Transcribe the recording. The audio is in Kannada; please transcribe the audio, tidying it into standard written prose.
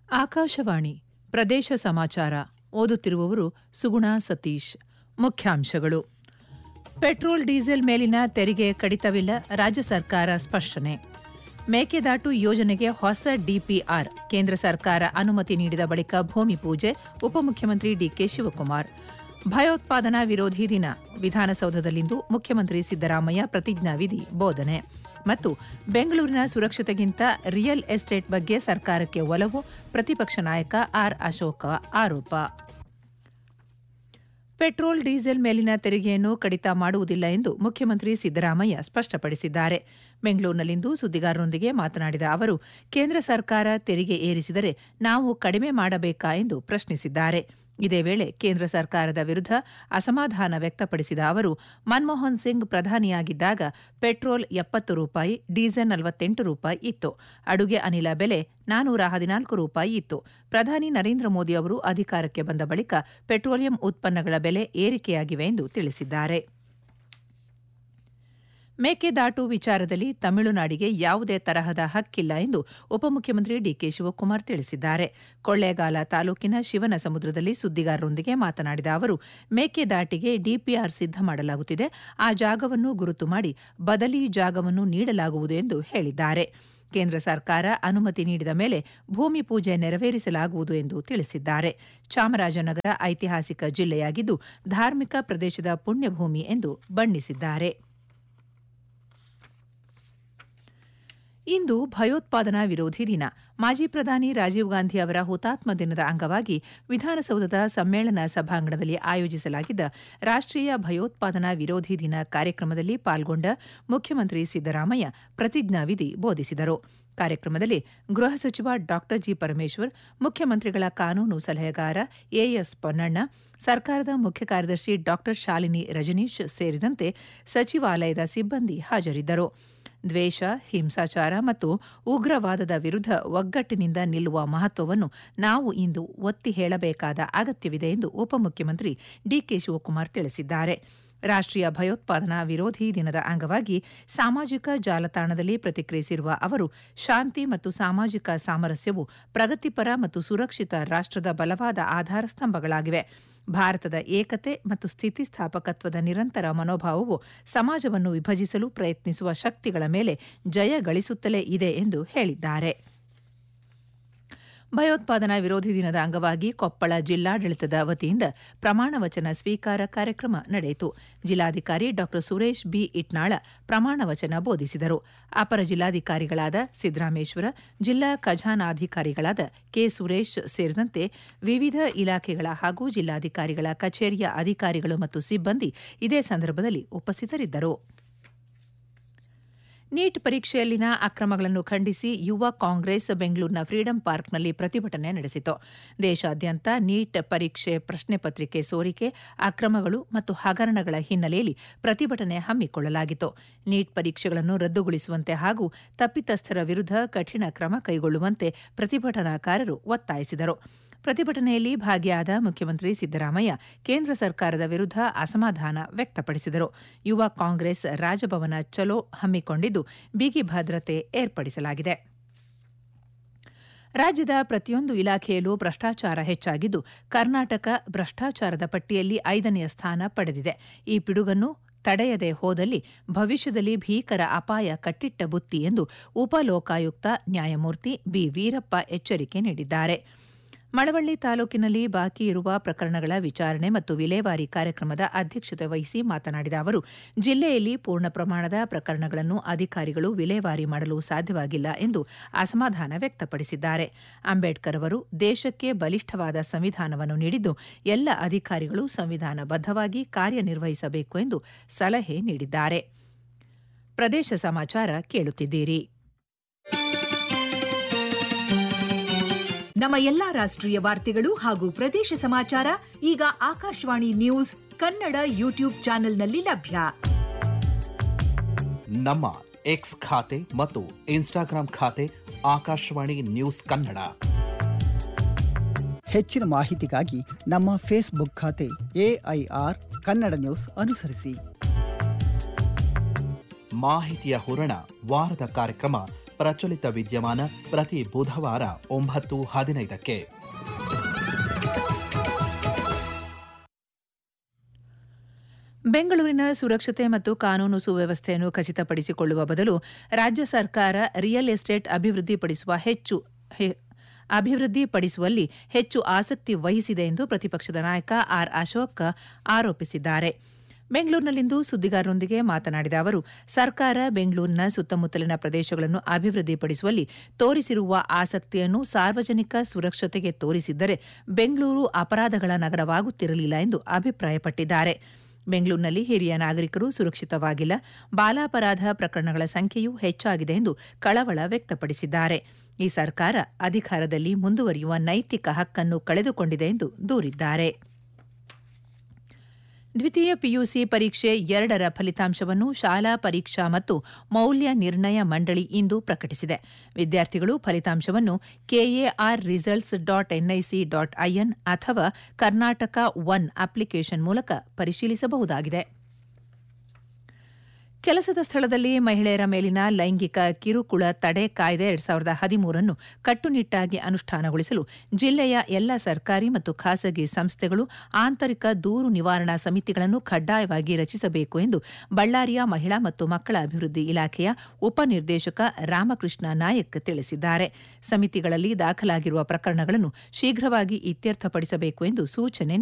ಆಕಾಶವಾಣಿ ಪ್ರದೇಶ ಸಮಾಚಾರ ಓದುತ್ತಿರುವವರು ಸುಗುಣಾ ಸತೀಶ್. ಮುಖ್ಯಾಂಶಗಳು: ಪೆಟ್ರೋಲ್ ಡೀಸೆಲ್ ಮೇಲಿನ ತೆರಿಗೆ ಕಡಿತವಿಲ್ಲ, ರಾಜ್ಯ ಸರ್ಕಾರ ಸ್ಪಷ್ಟನೆ. ಮೇಕೆದಾಟು ಯೋಜನೆಗೆ ಹೊಸ ಡಿಪಿಆರ್, ಕೇಂದ್ರ ಸರ್ಕಾರ ಅನುಮತಿ ನೀಡಿದ ಬಳಿಕ ಭೂಮಿ ಪೂಜೆ, ಉಪಮುಖ್ಯಮಂತ್ರಿ ಡಿಕೆ ಶಿವಕುಮಾರ್. ಭಯೋತ್ಪಾದನಾ ವಿರೋಧಿ ದಿನ, ವಿಧಾನಸೌಧದಲ್ಲಿಂದು ಮುಖ್ಯಮಂತ್ರಿ ಸಿದ್ದರಾಮಯ್ಯ ಪ್ರತಿಜ್ಞಾವಿಧಿ ಬೋಧನೆ. ಮತ್ತು ಬೆಂಗಳೂರಿನ ಸುರಕ್ಷತೆಗಿಂತ ರಿಯಲ್ ಎಸ್ಟೇಟ್ ಬಗ್ಗೆ ಸರ್ಕಾರಕ್ಕೆ ಒಲವು, ಪ್ರತಿಪಕ್ಷ ನಾಯಕ ಆರ್ ಅಶೋಕ ಆರೋಪ. ಪೆಟ್ರೋಲ್ ಡೀಸೆಲ್ ಮೇಲಿನ ತೆರಿಗೆಯನ್ನು ಕಡಿತ ಮಾಡುವುದಿಲ್ಲ ಎಂದು ಮುಖ್ಯಮಂತ್ರಿ ಸಿದ್ದರಾಮಯ್ಯ ಸ್ಪಷ್ಟಪಡಿಸಿದ್ದಾರೆ. ಬೆಂಗಳೂರಿನಲ್ಲಿಂದು ಸುದ್ದಿಗಾರರೊಂದಿಗೆ ಮಾತನಾಡಿದ ಅವರು, ಕೇಂದ್ರ ಸರ್ಕಾರ ತೆರಿಗೆ ಏರಿಸಿದರೆ ನಾವು ಕಡಿಮೆ ಮಾಡಬೇಕಾ ಎಂದು ಪ್ರಶ್ನಿಸಿದ್ದಾರೆ. ಇದೇ ವೇಳೆ ಕೇಂದ್ರ ಸರ್ಕಾರದ ವಿರುದ್ಧ ಅಸಮಾಧಾನ ವ್ಯಕ್ತಪಡಿಸಿದ ಅವರು, ಮನಮೋಹನ್ ಸಿಂಗ್ ಪ್ರಧಾನಿಯಾಗಿದ್ದಾಗ ಪೆಟ್ರೋಲ್ ₹70, ಡೀಸೆಲ್ ₹48 ಇತ್ತು. ಅಡುಗೆ ಅನಿಲ ಬೆಲೆ ₹414 ಇತ್ತು. ಪ್ರಧಾನಿ ನರೇಂದ್ರ ಮೋದಿ ಅವರು ಅಧಿಕಾರಕ್ಕೆ ಬಂದ ಬಳಿಕ ಪೆಟ್ರೋಲಿಯಂ ಉತ್ಪನ್ನಗಳ ಬೆಲೆ ಏರಿಕೆಯಾಗಿವೆ ಎಂದು ತಿಳಿಸಿದ್ದಾರೆ. ಮೇಕೆದಾಟು ವಿಚಾರದಲ್ಲಿ ತಮಿಳುನಾಡಿಗೆ ಯಾವುದೇ ತರಹದ ಹಕ್ಕಿಲ್ಲ ಎಂದು ಉಪಮುಖ್ಯಮಂತ್ರಿ ಡಿಕೆ ಶಿವಕುಮಾರ್ ತಿಳಿಸಿದ್ದಾರೆ. ಕೊಳ್ಳೇಗಾಲ ತಾಲೂಕಿನ ಶಿವನಸಮುದ್ರದಲ್ಲಿ ಸುದ್ದಿಗಾರರೊಂದಿಗೆ ಮಾತನಾಡಿದ ಅವರು, ಮೇಕೆದಾಟಿಗೆ ಡಿಪಿಆರ್ ಸಿದ್ಧ ಮಾಡಲಾಗುತ್ತಿದೆ. ಆ ಜಾಗವನ್ನು ಗುರುತು ಮಾಡಿ ಬದಲಿ ಜಾಗವನ್ನು ನೀಡಲಾಗುವುದು ಎಂದು ಹೇಳಿದ್ದಾರೆ. ಕೇಂದ್ರ ಸರ್ಕಾರ ಅನುಮತಿ ನೀಡಿದ ಮೇಲೆ ಭೂಮಿ ಪೂಜೆ ನೆರವೇರಿಸಲಾಗುವುದು ಎಂದು ತಿಳಿಸಿದ್ದಾರೆ. ಚಾಮರಾಜನಗರ ಐತಿಹಾಸಿಕ ಜಿಲ್ಲೆಯಾಗಿದ್ದು ಧಾರ್ಮಿಕ ಪ್ರದೇಶದ ಪುಣ್ಯಭೂಮಿ ಎಂದು ಬಣ್ಣಿಸಿದ್ದಾರೆ. ಇಂದು ಭಯೋತ್ಪಾದನಾ ವಿರೋಧಿ ದಿನ. ಮಾಜಿ ಪ್ರಧಾನಿ ರಾಜೀವ್ ಗಾಂಧಿ ಅವರ ಹುತಾತ್ಮ ದಿನದ ಅಂಗವಾಗಿ ವಿಧಾನಸೌಧದ ಸಮ್ಮೇಳನ ಸಭಾಂಗಣದಲ್ಲಿ ಆಯೋಜಿಸಲಾಗಿದ್ದ ರಾಷ್ಟ್ರೀಯ ಭಯೋತ್ಪಾದನಾ ವಿರೋಧಿ ದಿನ ಕಾರ್ಯಕ್ರಮದಲ್ಲಿ ಪಾಲ್ಗೊಂಡ ಮುಖ್ಯಮಂತ್ರಿ ಸಿದ್ದರಾಮಯ್ಯ ಪ್ರತಿಜ್ಞಾವಿಧಿ ಬೋಧಿಸಿದರು. ಕಾರ್ಯಕ್ರಮದಲ್ಲಿ ಗೃಹ ಸಚಿವ ಡಾ ಜಿ. ಪರಮೇಶ್ವರ್, ಮುಖ್ಯಮಂತ್ರಿಗಳ ಕಾನೂನು ಸಲಹೆಗಾರ ಎಎಸ್ ಪೊನ್ನಣ್ಣ, ಸರ್ಕಾರದ ಮುಖ್ಯ ಕಾರ್ಯದರ್ಶಿ ಡಾ ಶಾಲಿನಿ ರಜನೀಶ್ ಸೇರಿದಂತೆ ಸಚಿವಾಲಯದ ಸಿಬ್ಬಂದಿ ಹಾಜರಿದ್ದರು. ದ್ವೇಷ, ಹಿಂಸಾಚಾರ ಮತ್ತು ಉಗ್ರವಾದದ ವಿರುದ್ಧ ಒಗ್ಗಟ್ಟಿನಿಂದ ನಿಲ್ಲುವ ಮಹತ್ವವನ್ನು ನಾವು ಇಂದು ಒತ್ತಿ ಹೇಳಬೇಕಾದ ಅಗತ್ಯವಿದೆ ಎಂದು ಉಪಮುಖ್ಯಮಂತ್ರಿ ಡಿಕೆ ಶಿವಕುಮಾರ್ ತಿಳಿಸಿದ್ದಾರೆ. ರಾಷ್ಟ್ರೀಯ ಭಯೋತ್ಪಾದನಾ ವಿರೋಧಿ ದಿನದ ಅಂಗವಾಗಿ ಸಾಮಾಜಿಕ ಜಾಲತಾಣದಲ್ಲಿ ಪ್ರತಿಕ್ರಿಯಿಸಿರುವ ಅವರು, ಶಾಂತಿ ಮತ್ತು ಸಾಮಾಜಿಕ ಸಾಮರಸ್ಯವು ಪ್ರಗತಿಪರ ಮತ್ತು ಸುರಕ್ಷಿತ ರಾಷ್ಟ್ರದ ಬಲವಾದ ಆಧಾರ ಸ್ತಂಭಗಳಾಗಿವೆ. ಭಾರತದ ಏಕತೆ ಮತ್ತು ಸ್ಥಿತಿಸ್ಥಾಪಕತ್ವದ ನಿರಂತರ ಮನೋಭಾವವು ಸಮಾಜವನ್ನು ವಿಭಜಿಸಲು ಪ್ರಯತ್ನಿಸುವ ಶಕ್ತಿಗಳ ಮೇಲೆ ಜಯ ಗಳಿಸುತ್ತಲೇ ಇದೆ ಎಂದು ಹೇಳಿದ್ದಾರೆ. ಭಯೋತ್ಪಾದನಾ ವಿರೋಧಿ ದಿನದ ಅಂಗವಾಗಿ ಕೊಪ್ಪಳ ಜಿಲ್ಲಾಡಳಿತದ ವತಿಯಿಂದ ಪ್ರಮಾಣ ವಚನ ಸ್ವೀಕಾರ ಕಾರ್ಯಕ್ರಮ ನಡೆಯಿತು. ಜಿಲ್ಲಾಧಿಕಾರಿ ಡಾ ಸುರೇಶ್ ಬಿ ಇಟ್ನಾಳ ಪ್ರಮಾಣ ವಚನ ಬೋಧಿಸಿದರು. ಅಪರ ಜಿಲ್ಲಾಧಿಕಾರಿಗಳಾದ ಸಿದ್ದರಾಮೇಶ್ವರ, ಜಿಲ್ಲಾ ಖಜಾನಾಧಿಕಾರಿಗಳಾದ ಕೆ. ಸುರೇಶ್ ಸೇರಿದಂತೆ ವಿವಿಧ ಇಲಾಖೆಗಳ ಹಾಗೂ ಜಿಲ್ಲಾಧಿಕಾರಿಗಳ ಕಚೇರಿಯ ಅಧಿಕಾರಿಗಳು ಮತ್ತು ಸಿಬ್ಬಂದಿ ಇದೇ ಸಂದರ್ಭದಲ್ಲಿ ಉಪಸ್ಥಿತರಿದ್ದರು. ನೀಟ್ ಪರೀಕ್ಷೆಯಲ್ಲಿನ ಅಕ್ರಮಗಳನ್ನು ಖಂಡಿಸಿ ಯುವ ಕಾಂಗ್ರೆಸ್ ಬೆಂಗಳೂರಿನ ಫ್ರೀಡಂ ಪಾರ್ಕ್ನಲ್ಲಿ ಪ್ರತಿಭಟನೆ ನಡೆಸಿತು. ದೇಶಾದ್ಯಂತ ನೀಟ್ ಪರೀಕ್ಷೆ ಪ್ರಶ್ನೆ ಪತ್ರಿಕೆ ಸೋರಿಕೆ, ಅಕ್ರಮಗಳು ಮತ್ತು ಹಗರಣಗಳ ಹಿನ್ನೆಲೆಯಲ್ಲಿ ಪ್ರತಿಭಟನೆ ಹಮ್ಮಿಕೊಳ್ಳಲಾಗಿತ್ತು. ನೀಟ್ ಪರೀಕ್ಷೆಗಳನ್ನು ರದ್ದುಗೊಳಿಸುವಂತೆ ಹಾಗೂ ತಪ್ಪಿತಸ್ಥರ ವಿರುದ್ಧ ಕಠಿಣ ಕ್ರಮ ಕೈಗೊಳ್ಳುವಂತೆ ಪ್ರತಿಭಟನಾಕಾರರು ಒತ್ತಾಯಿಸಿದರು. ಪ್ರತಿಭಟನೆಯಲ್ಲಿ ಭಾಗಿಯಾದ ಮುಖ್ಯಮಂತ್ರಿ ಸಿದ್ದರಾಮಯ್ಯ ಕೇಂದ್ರ ಸರ್ಕಾರದ ವಿರುದ್ಧ ಅಸಮಾಧಾನ ವ್ಯಕ್ತಪಡಿಸಿದರು. ಯುವ ಕಾಂಗ್ರೆಸ್ ರಾಜಭವನ ಚಲೋ ಹಮ್ಮಿಕೊಂಡಿದ್ದು ಬಿಗಿ ಭದ್ರತೆ ಏರ್ಪಡಿಸಲಾಗಿದೆ. ರಾಜ್ಯದ ಪ್ರತಿಯೊಂದು ಇಲಾಖೆಯಲ್ಲೂ ಭ್ರಷ್ಟಾಚಾರ ಹೆಚ್ಚಾಗಿದ್ದು, ಕರ್ನಾಟಕ ಭ್ರಷ್ಟಾಚಾರದ ಪಟ್ಟಿಯಲ್ಲಿ 5ನೇ ಸ್ಥಾನ ಪಡೆದಿದೆ. ಈ ಪಿಡುಗನ್ನು ತಡೆಯದೆ ಹೋದಲ್ಲಿ ಭವಿಷ್ಯದಲ್ಲಿ ಭೀಕರ ಅಪಾಯ ಕಟ್ಟಿಟ್ಟ ಬುತ್ತಿ ಎಂದು ಉಪಲೋಕಾಯುಕ್ತ ನ್ಯಾಯಮೂರ್ತಿ ಬಿ. ವೀರಪ್ಪ ಎಚ್ಚರಿಕೆ ನೀಡಿದ್ದಾರೆ. ಮಳವಳ್ಳಿ ತಾಲೂಕಿನಲ್ಲಿ ಬಾಕಿ ಇರುವ ಪ್ರಕರಣಗಳ ವಿಚಾರಣೆ ಮತ್ತು ವಿಲೇವಾರಿ ಕಾರ್ಯಕ್ರಮದ ಅಧ್ಯಕ್ಷತೆ ವಹಿಸಿ ಮಾತನಾಡಿದ ಅವರು, ಜಿಲ್ಲೆಯಲ್ಲಿ ಪೂರ್ಣ ಪ್ರಮಾಣದ ಪ್ರಕರಣಗಳನ್ನು ಅಧಿಕಾರಿಗಳು ವಿಲೇವಾರಿ ಮಾಡಲು ಸಾಧ್ಯವಾಗಿಲ್ಲ ಎಂದು ಅಸಮಾಧಾನ ವ್ಯಕ್ತಪಡಿಸಿದ್ದಾರೆ. ಅಂಬೇಡ್ಕರ್ ಅವರು ದೇಶಕ್ಕೆ ಬಲಿಷ್ಠವಾದ ಸಂವಿಧಾನವನ್ನು ನೀಡಿದ್ದು, ಎಲ್ಲ ಅಧಿಕಾರಿಗಳು ಸಂವಿಧಾನಬದ್ಧವಾಗಿ ಕಾರ್ಯನಿರ್ವಹಿಸಬೇಕು ಎಂದು ಸಲಹೆ ನೀಡಿದ್ದಾರೆ. ಪ್ರದೇಶ ಸಮಾಚಾರ ಕೇಳುತ್ತಿದ್ದೀರಿ. ನಮ್ಮ ಎಲ್ಲಾ ರಾಷ್ಟ್ರೀಯ ವಾರ್ತೆಗಳು ಹಾಗೂ ಪ್ರದೇಶ ಸಮಾಚಾರ ಈಗ ಆಕಾಶವಾಣಿ ನ್ಯೂಸ್ ಕನ್ನಡ ಯೂಟ್ಯೂಬ್ ಚಾನೆಲ್ನಲ್ಲಿ ಲಭ್ಯ. ನಮ್ಮ ಎಕ್ಸ್ ಖಾತೆ ಮತ್ತು ಇನ್ಸ್ಟಾಗ್ರಾಂ ಖಾತೆ ಆಕಾಶವಾಣಿ ನ್ಯೂಸ್ ಕನ್ನಡ. ಹೆಚ್ಚಿನ ಮಾಹಿತಿಗಾಗಿ ನಮ್ಮ ಫೇಸ್ಬುಕ್ ಖಾತೆ AIR ಕನ್ನಡ ನ್ಯೂಸ್ ಅನುಸರಿಸಿ. ಮಾಹಿತಿಯ ಹೂರಣ, ವಾರದ ಕಾರ್ಯಕ್ರಮ ಪ್ರಚಲಿತ ವಿದ್ಯಮಾನ ಪ್ರತಿ ಬುಧವಾರ 9:15ಕ್ಕೆ. ಬೆಂಗಳೂರಿನ ಸುರಕ್ಷತೆ ಮತ್ತು ಕಾನೂನು ಸುವ್ಯವಸ್ಥೆಯನ್ನು ಖಚಿತಪಡಿಸಿಕೊಳ್ಳುವ ಬದಲು ರಾಜ್ಯ ಸರ್ಕಾರ ರಿಯಲ್ ಎಸ್ಟೇಟ್ ಅಭಿವೃದ್ಧಿಪಡಿಸುವಲ್ಲಿ ಹೆಚ್ಚು ಆಸಕ್ತಿ ವಹಿಸಿದೆ ಎಂದು ಪ್ರತಿಪಕ್ಷದ ನಾಯಕ ಆರ್ ಅಶೋಕ್ ಆರೋಪಿಸಿದ್ದಾರೆ. ಬೆಂಗಳೂರಿನಲ್ಲಿಂದು ಸುದ್ದಿಗಾರರೊಂದಿಗೆ ಮಾತನಾಡಿದ ಅವರು, ಸರ್ಕಾರ ಬೆಂಗಳೂರಿನ ಸುತ್ತಮುತ್ತಲಿನ ಪ್ರದೇಶಗಳನ್ನು ಅಭಿವೃದ್ಧಿಪಡಿಸುವಲ್ಲಿ ತೋರಿಸಿರುವ ಆಸಕ್ತಿಯನ್ನು ಸಾರ್ವಜನಿಕ ಸುರಕ್ಷತೆಗೆ ತೋರಿಸಿದ್ದರೆ ಬೆಂಗಳೂರು ಅಪರಾಧಗಳ ನಗರವಾಗುತ್ತಿರಲಿಲ್ಲ ಎಂದು ಅಭಿಪ್ರಾಯಪಟ್ಟಿದ್ದಾರೆ. ಬೆಂಗಳೂರಿನಲ್ಲಿ ಹಿರಿಯ ನಾಗರಿಕರು ಸುರಕ್ಷಿತವಾಗಿಲ್ಲ, ಬಾಲಾಪರಾಧ ಪ್ರಕರಣಗಳ ಸಂಖ್ಯೆಯೂ ಹೆಚ್ಚಾಗಿದೆ ಎಂದು ಕಳವಳ ವ್ಯಕ್ತಪಡಿಸಿದ್ದಾರೆ. ಈ ಸರ್ಕಾರ ಅಧಿಕಾರದಲ್ಲಿ ಮುಂದುವರಿಯುವ ನೈತಿಕ ಹಕ್ಕನ್ನು ಕಳೆದುಕೊಂಡಿದೆ ಎಂದು ದೂರಿದ್ದಾರೆ. ದ್ವಿತೀಯ ಪಿಯುಸಿ ಪರೀಕ್ಷೆ 2ರ ಫಲಿತಾಂಶವನ್ನು ಶಾಲಾ ಪರೀಕ್ಷಾ ಮತ್ತು ಮೌಲ್ಯ ನಿರ್ಣಯ ಮಂಡಳಿ ಇಂದು ಪ್ರಕಟಿಸಿದೆ. ವಿದ್ಯಾರ್ಥಿಗಳು ಫಲಿತಾಂಶವನ್ನು KARResults.nic.in ಅಥವಾ ಕರ್ನಾಟಕ ಒನ್ ಅಪ್ಲಿಕೇಶನ್ ಮೂಲಕ ಪರಿಶೀಲಿಸಬಹುದಾಗಿದೆ. ಕೆಲಸದ ಸ್ಥಳದಲ್ಲಿ ಮಹಿಳೆಯರ ಮೇಲಿನ ಲೈಂಗಿಕ ಕಿರುಕುಳ ತಡೆ ಕಾಯ್ದೆ 2013 ಕಟ್ಟುನಿಟ್ಟಾಗಿ ಅನುಷ್ಠಾನಗೊಳಿಸಲು ಜಿಲ್ಲೆಯ ಎಲ್ಲ ಸರ್ಕಾರಿ ಮತ್ತು ಖಾಸಗಿ ಸಂಸ್ಥೆಗಳು ಆಂತರಿಕ ದೂರು ನಿವಾರಣಾ ಸಮಿತಿಗಳನ್ನು ಕಡ್ಡಾಯವಾಗಿ ರಚಿಸಬೇಕು ಎಂದು ಬಳ್ಳಾರಿಯ ಮಹಿಳಾ ಮತ್ತು ಮಕ್ಕಳ ಅಭಿವೃದ್ಧಿ ಇಲಾಖೆಯ ಉಪನಿರ್ದೇಶಕ ರಾಮಕೃಷ್ಣ ನಾಯಕ್ ತಿಳಿಸಿದ್ದಾರೆ. ಸಮಿತಿಗಳಲ್ಲಿ ದಾಖಲಾಗಿರುವ ಪ್ರಕರಣಗಳನ್ನು ಶೀಘ್ರವಾಗಿ ಇತ್ಯರ್ಥಪಡಿಸಬೇಕು ಎಂದು ಸೂಚನೆ